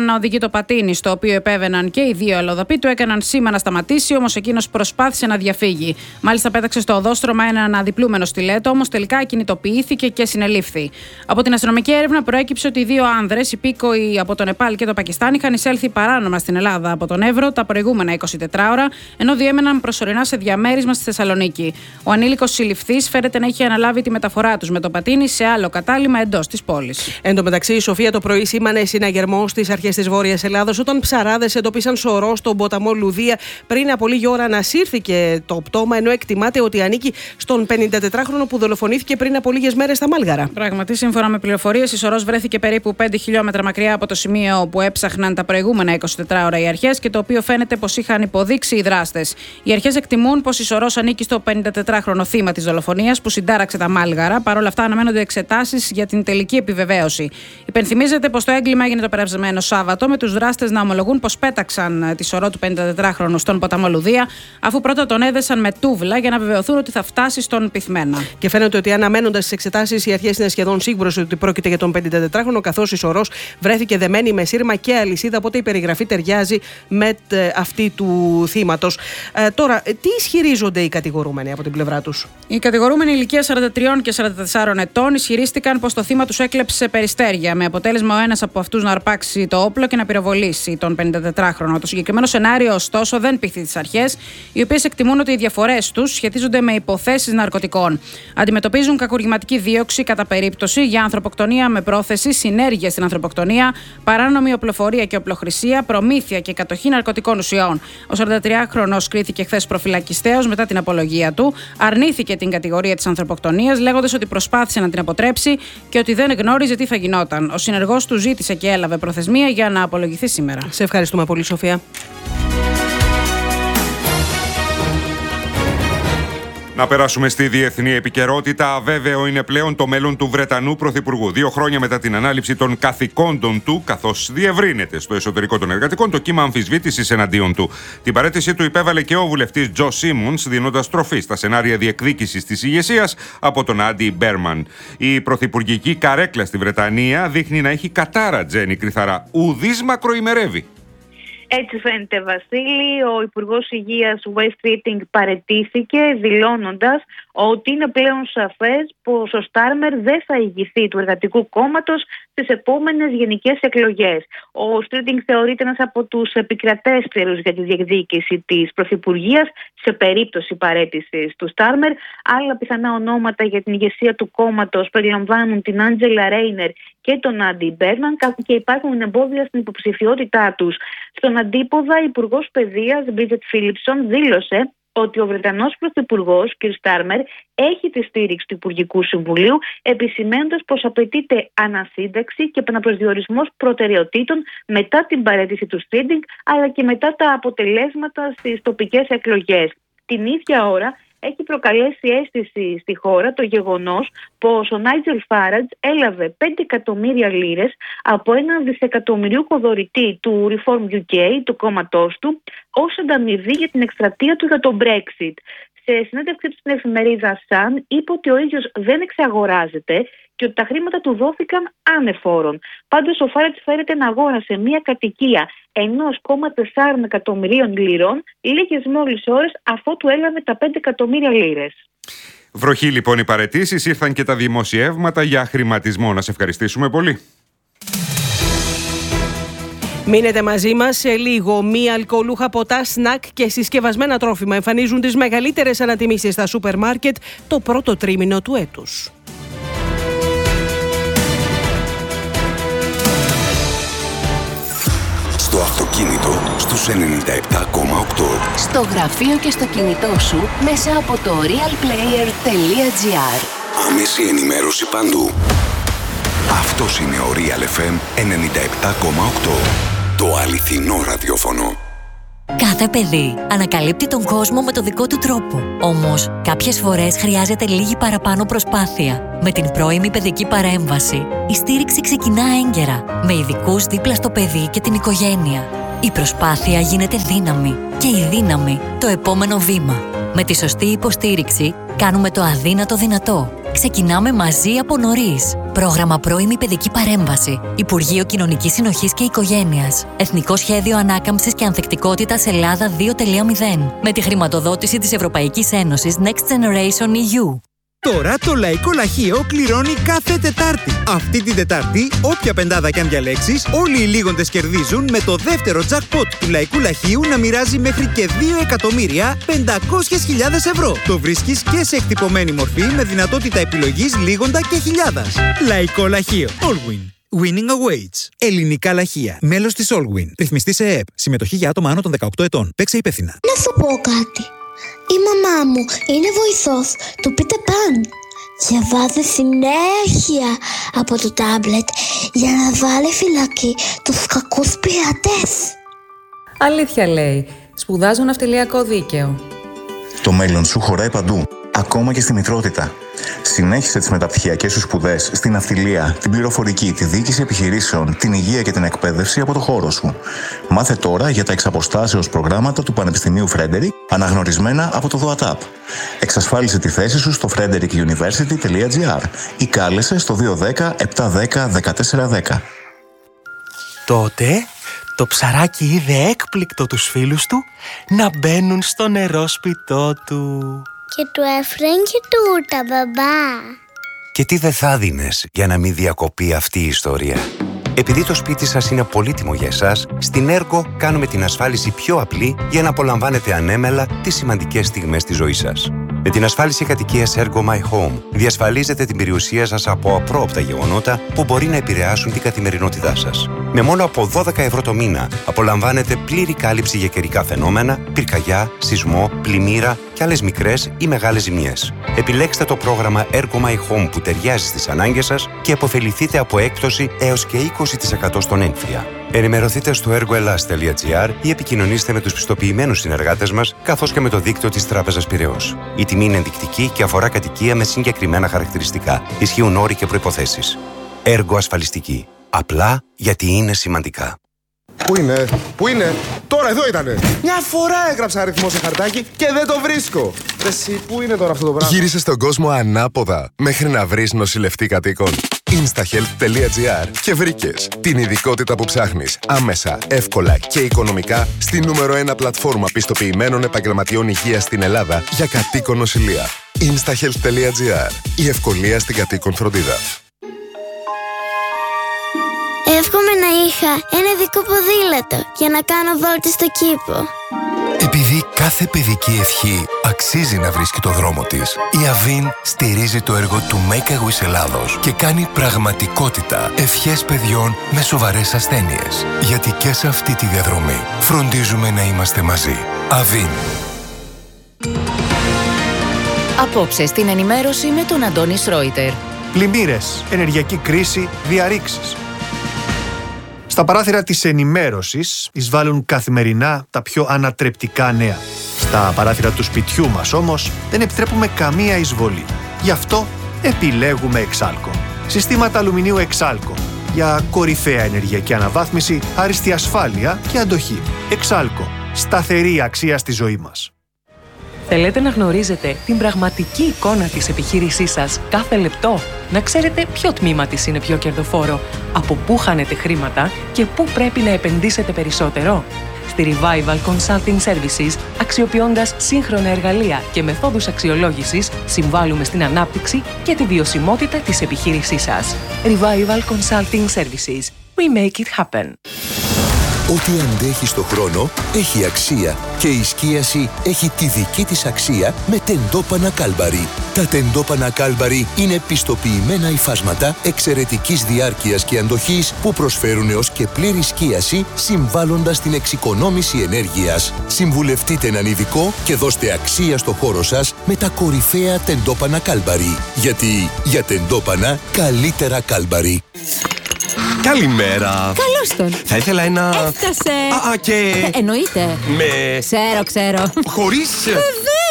να οδηγεί το πατίνι, στο οποίο επέβαιναν και οι δύο αλλοδαποί, του έκαναν σήμα να σταματήσει, όμως εκείνος προσπάθησε να διαφύγει. Μάλιστα, πέταξε στο οδόστρωμα έναν αδιπλούμενο στιλέτο, όμως τελικά κινητοποιήθηκε και συνελήφθη. Από την αστυνομική έρευνα προέκυψε ότι οι δύο άνδρες, υπήκοοι από το Νεπάλ και το Πακιστάν, είχαν εισέλθει παράνομα στην Ελλάδα από τον Εύρο τα προηγούμενα εικοσιτέσσερις ώρα, ενώ διέμεναν προσωρινά σε διαμέρισμα στη Θεσσαλονίκη. Ο ανήλικος συλληφθής φέρεται να έχει αναλάβει τη μεταφορά τους με το πατίνι σε άλλο κατάλημα εντός της πόλης. Εν τω μεταξύ, η Σοφία το πρωί σήμανε συναγερμό στις αρχές της Βόρειας Ελλάδος όταν ψαράδες εντοπίσαν σωρό στον ποταμό Λουδία. Πριν από λίγη ώρα ανασύρθηκε το πτώμα, ενώ εκτιμάται ότι ανήκει στον πενηντατετράχρονο που δολοφονήθηκε πριν από λίγες μέρες στα Μάλγαρα. Πράγματι, σύμφωνα με πληροφορίες, η σωρός βρέθηκε περίπου πέντε χιλιόμετρα μακριά από το σημείο που έψαχναν τα προηγούμενα εικοσιτέσσερις ώρα οι αρχές και το οποίο φαίνεται πως είχαν υποδείξει οι δράστες. Οι αρχές εκτιμούν πως η σωρός ανήκει στο πενηντατετράχρονο θύμα της δολοφονίας που συντάραξε τα Μάλγαρα. Παρ' όλα αυτά, αναμένονται εξετάσεις για την τελική επιβεβαίωση. Υπενθυμίζεται πως το έγκλημα έγινε το περασμένο Σάββατο, με τους δράστες να ομολογούν πως πέταξαν τη σωρό του πενηντατετράχρονου στον ποταμό Λουδία, αφού πρώτα τον έδεσαν με τούβλα για να βεβαιωθούν ότι θα φτάσει στον πυθμένα. Και φαίνεται ότι αναμένοντας τις εξετάσεις, οι αρχές είναι σχεδόν σίγουρες ότι πρόκειται για τον πενηντατετράχρονο, καθώς η σωρός βρέθηκε δεμένη με σύρμα και αλυσίδα, οπότε η περιγραφή ταιριάζει με αυτή του θύματος. Ε, τώρα, τι ισχυρίζονται οι κατηγορούμενοι από την πλευρά τους? Οι κατηγορούμενοι ηλικία σαράντα τρία και σαράντα τέσσερα ετών ισχυρίστηκαν πως το θύμα τους έκλεψε περιστέρια, με αποτέλεσμα ο ένας από αυτούς να αρπάξει το όπλο και να πυροβολήσει τον πενηντατετράχρονο. Το συγκεκριμένο σενάριο, ωστόσο, δεν πείθει τις αρχές, οι οποίες εκτιμούν ότι οι διαφορές τους σχετίζονται με υποθέσεις ναρκωτικών. Αντιμετωπίζουν κακουργηματική δίωξη κατά περίπτωση για ανθρωποκτονία με πρόθεση, συνέργεια στην ανθρωποκτονία, παράνομη οπλοφορία και οπλοχρησία, προμήθεια και κατοχή ναρκωτικών ουσιών. Ο σαραντατριάχρονος κρίθηκε χθες προφυλακιστέως μετά την απολογία του, αρνήθηκε την κατηγορία της ανθρωποκτονίας, λέγοντας ότι προσπάθησε να την αποτρέψει και ότι δεν γνώριζε τι θα γινόταν. Ο συνεργός του ζήτησε και έλαβε προθεσμία για να απολογηθεί σήμερα. Σε ευχαριστούμε πολύ, Σοφία. Να περάσουμε στη διεθνή επικαιρότητα. Αβέβαιο είναι πλέον το μέλλον του Βρετανού Πρωθυπουργού. Δύο χρόνια μετά την ανάληψη των καθηκόντων του, καθώς διευρύνεται στο εσωτερικό των εργατικών το κύμα αμφισβήτησης εναντίον του. Την παραίτησή του υπέβαλε και ο βουλευτής Τζο Σίμονς, δίνοντας τροφή στα σενάρια διεκδίκησης της ηγεσίας από τον Άντι Μπέρμαν. Η πρωθυπουργική καρέκλα στη Βρετανία δείχνει να έχει κατάρα, Τζένι Κρυθαρά. Ουδής μακροημερεύει. Έτσι φαίνεται, Βασίλη. Ο Υπουργός Υγείας West Keating παραιτήθηκε, δηλώνοντας ότι είναι πλέον σαφές πως ο Στάρμερ δεν θα ηγηθεί του Εργατικού Κόμματος στις επόμενες γενικές εκλογές. Ο Στρίτινγκ θεωρείται ένας από τους επικρατέστερους για τη διεκδίκηση της Πρωθυπουργίας σε περίπτωση παραίτησης του Στάρμερ. Άλλα πιθανά ονόματα για την ηγεσία του κόμματος περιλαμβάνουν την Άντζελα Ρέινερ και τον Άντι Μπέρμαν, και υπάρχουν εμπόδια στην υποψηφιότητά τους. Στον αντίποδα, η Υπουργός Παιδείας Μπρίτζετ Φίλιψον δήλωσε ότι ο Βρετανός Πρωθυπουργός κ. Στάρμερ έχει τη στήριξη του Υπουργικού Συμβουλίου, επισημαίνοντας πως απαιτείται ανασύνταξη και επαναπροσδιορισμός προτεραιοτήτων μετά την παραίτηση του Στρίτινγκ, αλλά και μετά τα αποτελέσματα στις τοπικές εκλογές. Την ίδια ώρα έχει προκαλέσει αίσθηση στη χώρα το γεγονός πως ο Νάιτζελ Φάραντζ έλαβε πέντε εκατομμύρια λίρες από έναν δισεκατομμυριούχο δωρητή του Reform γιου κέι, του κόμματός του, ως ανταμοιβή για την εκστρατεία του για το Brexit. Σε συνέντευξή του στην εφημερίδα Sun είπε ότι ο ίδιος δεν εξαγοράζεται και ότι τα χρήματα του δόθηκαν ανεφόρων. Πάντως ο Φάραντζ φέρεται να αγόρασε μια κατοικία ενός κόμμα τεσσάρων εκατομμυρίων λίρων λίγες μόλις ώρες αφότου έλαβε τα πέντε εκατομμύρια λίρες. Βροχή λοιπόν οι παραιτήσεις, ήρθαν και τα δημοσιεύματα για χρηματισμό. Να σε ευχαριστήσουμε πολύ. Μείνετε μαζί μας. Σε λίγο, μη αλκοολούχα ποτά, σνακ και συσκευασμένα τρόφιμα εμφανίζουν τις μεγαλύτερες ανατιμήσεις στα σούπερ μάρκετ το πρώτο τρίμηνο του έτους. Στο αυτοκίνητο στους ενενήντα επτά κόμμα οκτώ. Στο γραφείο και στο κινητό σου μέσα από το real player τελεία τζι άρ. Άμεση ενημέρωση παντού. Αυτός είναι ο Real εφ εμ ενενήντα επτά κόμμα οκτώ. Το αληθινό ραδιόφωνο. Κάθε παιδί ανακαλύπτει τον κόσμο με το δικό του τρόπο. Όμως, κάποιες φορές χρειάζεται λίγη παραπάνω προσπάθεια. Με την πρώιμη παιδική παρέμβαση, η στήριξη ξεκινά έγκαιρα, με ειδικούς δίπλα στο παιδί και την οικογένεια. Η προσπάθεια γίνεται δύναμη και η δύναμη το επόμενο βήμα. Με τη σωστή υποστήριξη, κάνουμε το αδύνατο δυνατό. Ξεκινάμε μαζί από νωρίς. Πρόγραμμα Πρώιμη Παιδική Παρέμβαση. Υπουργείο Κοινωνικής Συνοχής και Οικογένειας. Εθνικό Σχέδιο Ανάκαμψης και Ανθεκτικότητας Ελλάδα δύο κόμμα μηδέν. Με τη χρηματοδότηση της Ευρωπαϊκής Ένωσης Next Generation ι γιου. Τώρα το Λαϊκό Λαχείο κληρώνει κάθε Τετάρτη. Αυτή την Τετάρτη, όποια πεντάδα κι αν διαλέξεις, όλοι οι λίγοντες κερδίζουν με το δεύτερο jackpot του Λαϊκού Λαχείου να μοιράζει μέχρι και δύο εκατομμύρια πεντακόσιες χιλιάδες ευρώ. Το βρίσκεις και σε εκτυπωμένη μορφή με δυνατότητα επιλογής λίγοντα και χιλιάδας. Λαϊκό Λαχείο. Allwin. Winning awaits. Ελληνικά λαχεία. Μέλος της Allwin. Ρυθμιστή σε ΕΕΠ. Συμμετοχή για άτομα άνω των δεκαοκτώ ετών. Παίξε υπεύθυνα. Να σου πω κάτι. Η μαμά μου είναι βοηθός του Peter Pan. Διαβάζει συνέχεια από το τάμπλετ για να βάλει φυλακή τους κακούς πειρατές. Αλήθεια λέει. Σπουδάζω ναυτιλιακό δίκαιο. Το μέλλον σου χωράει παντού, ακόμα και στη μητρότητα. Συνέχισε τις μεταπτυχιακές σου σπουδές στην ναυτιλία, την πληροφορική, τη διοίκηση επιχειρήσεων, την υγεία και την εκπαίδευση από το χώρο σου. Μάθε τώρα για τα εξαποστάσεως προγράμματα του Πανεπιστημίου Frederick, αναγνωρισμένα από το ΔΟΑΤΑΠ. Εξασφάλισε τη θέση σου στο frederick university τελεία gr ή κάλεσε στο δύο ένα μηδέν επτά ένα μηδέν δεκατέσσερα δέκα. Τότε το ψαράκι είδε έκπληκτο τους φίλους του να μπαίνουν στο νερόσπιτό του. Και του έφεραν και τούρτα, μπαμπά. Και τι δεν θα δίνες για να μην διακοπεί αυτή η ιστορία. Επειδή το σπίτι σας είναι πολύτιμο για εσάς, στην Ergo κάνουμε την ασφάλιση πιο απλή για να απολαμβάνετε ανέμελα τις σημαντικές στιγμές της ζωής σας. Με την ασφάλιση κατοικίας Ergo My Home διασφαλίζετε την περιουσία σας από απρόοπτα γεγονότα που μπορεί να επηρεάσουν την καθημερινότητά σας. Με μόνο από δώδεκα ευρώ το μήνα απολαμβάνετε πλήρη κάλυψη για καιρικά φαινόμενα, πυρκαγιά, σεισμό, πλημμύρα και άλλες μικρές ή μεγάλες ζημιές. Επιλέξτε το πρόγραμμα Ergo My Home που ταιριάζει στις ανάγκες σας και αποφεληθείτε από έκπτωση έως και είκοσι τοις εκατό στον έμφυα. Ενημερωθείτε στο ergoelas τελεία gr ή επικοινωνήστε με τους πιστοποιημένους συνεργάτες μας, καθώς και με το δίκτυο της Τράπεζας Πειραιώς. Η τιμή είναι ενδεικτική και αφορά κατοικία με συγκεκριμένα χαρακτηριστικά. Ισχύουν όροι και προϋποθέσεις. Έργο ασφαλιστική. Απλά γιατί είναι σημαντικά. Πού είναι, πού είναι, τώρα εδώ ήτανε. Μια φορά έγραψα αριθμό σε χαρτάκι και δεν το βρίσκω. Εσύ, πού είναι τώρα αυτό το πράγμα. Γύρισε στον κόσμο ανάποδα μέχρι να βρεις νοσηλευτή κατοίκων. instahealth τελεία gr και βρήκες την ειδικότητα που ψάχνεις άμεσα, εύκολα και οικονομικά στη νούμερο ένα πλατφόρμα πιστοποιημένων επαγγελματιών υγείας στην Ελλάδα για κατοίκον νοσηλεία. instahealth τελεία gr. Η ευκολία στην κατοίκον φροντίδα. Εύχομαι να είχα ένα ειδικό ποδήλατο για να κάνω βόλτες στο κήπο. Επειδή κάθε παιδική ευχή αξίζει να βρίσκει το δρόμο της, η Αβίν στηρίζει το έργο του Make a Wish Ελλάδος και κάνει πραγματικότητα ευχές παιδιών με σοβαρές ασθένειες. Γιατί και σε αυτή τη διαδρομή φροντίζουμε να είμαστε μαζί. Αβίν. Απόψε στην ενημέρωση με τον Αντώνη Σρόιτερ. Πλημμύρες, ενεργειακή κρίση, διαρρήξεις. Στα παράθυρα της ενημέρωσης εισβάλλουν καθημερινά τα πιο ανατρεπτικά νέα. Στα παράθυρα του σπιτιού μας όμως δεν επιτρέπουμε καμία εισβολή. Γι' αυτό επιλέγουμε Εξάλκο. Συστήματα αλουμινίου Εξάλκο για κορυφαία ενεργειακή αναβάθμιση, άριστη ασφάλεια και αντοχή. Εξάλκο. Σταθερή αξία στη ζωή μας. Θέλετε να γνωρίζετε την πραγματική εικόνα της επιχείρησής σας κάθε λεπτό? Να ξέρετε ποιο τμήμα της είναι πιο κερδοφόρο, από πού χάνετε χρήματα και πού πρέπει να επενδύσετε περισσότερο? Στη Revival Consulting Services, αξιοποιώντας σύγχρονα εργαλεία και μεθόδους αξιολόγησης, συμβάλλουμε στην ανάπτυξη και τη βιωσιμότητα της επιχείρησής σας. Revival Consulting Services. We make it happen. Ό,τι αντέχει στο χρόνο έχει αξία και η σκίαση έχει τη δική της αξία με τεντόπανα Κάλμπαρι. Τα τεντόπανα Κάλμπαρι είναι πιστοποιημένα υφάσματα εξαιρετικής διάρκειας και αντοχής που προσφέρουν έως και πλήρη σκίαση συμβάλλοντας στην εξοικονόμηση ενέργειας. Συμβουλευτείτε έναν ειδικό και δώστε αξία στο χώρο σας με τα κορυφαία τεντόπανα Κάλμπαρι. Γιατί για τεντόπανα καλύτερα Κάλμπαρι. Καλημέρα. Καλώς τον. Θα ήθελα ένα... Έφτασε. Α, α και... Ε, εννοείται. Με... Ξέρω, ξέρω. Χωρίς... Βεβαίως.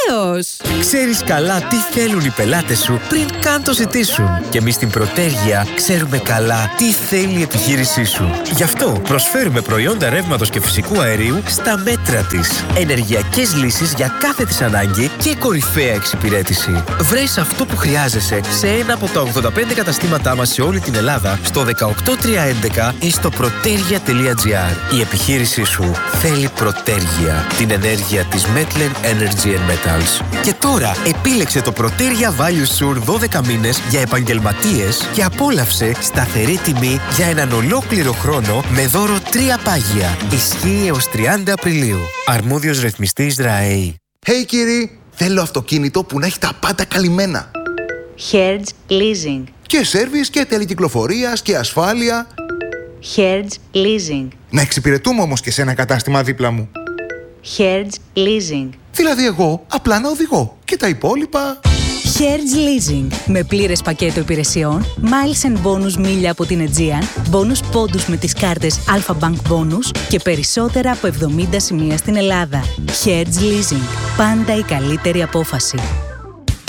Βεβαίως! Ξέρεις καλά τι θέλουν οι πελάτες σου πριν καν το ζητήσουν. Και εμείς στην Προτέργεια ξέρουμε καλά τι θέλει η επιχείρησή σου. Γι' αυτό προσφέρουμε προϊόντα ρεύματος και φυσικού αερίου στα μέτρα της. Ενεργειακές λύσεις για κάθε της ανάγκη και κορυφαία εξυπηρέτηση. Βρες αυτό που χρειάζεσαι σε ένα από τα ογδόντα πέντε καταστήματά μας σε όλη την Ελλάδα, στο δεκαοκτώ τριακόσια έντεκα ή στο protergia τελεία gr. Η επιχείρησή σου θέλει Προτέργεια, την ενέργεια της Metlen Energy and Metals. Και τώρα επίλεξε το Protergia Value Sur δώδεκα μήνες για επαγγελματίες και απόλαυσε σταθερή τιμή για έναν ολόκληρο χρόνο με δώρο τρία πάγια. Ισχύει έως τριάντα Απριλίου. Αρμόδιος ρυθμιστής ΡΑΕΗ. Hey κύριοι, θέλω αυτοκίνητο που να έχει τα πάντα καλυμμένα. Hertz Leasing. Και σέρβις και τελεκυκλοφορίας και ασφάλεια. Hertz Leasing. Να εξυπηρετούμε όμως και σε ένα κατάστημα δίπλα μου. Hertz Leasing. Δηλαδή εγώ απλά να οδηγώ και τα υπόλοιπα... Hertz Leasing. Με πλήρες πακέτο υπηρεσιών, miles and bonus μίλια από την Aegean, bonus πόντους με τις κάρτες Alpha Bank Bonus και περισσότερα από εβδομήντα σημεία στην Ελλάδα. Hertz Leasing. Πάντα η καλύτερη απόφαση.